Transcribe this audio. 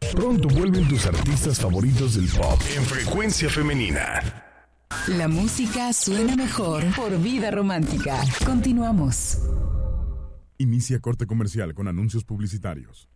Pronto vuelven tus artistas favoritos del pop en Frecuencia Femenina. La música suena mejor por Vida Romántica. Continuamos. Inicia corte comercial con anuncios publicitarios.